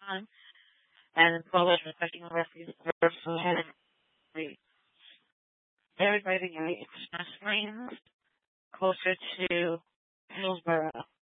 time, and Polish requesting a refuge and everybody getting express lanes closer to Hillsborough.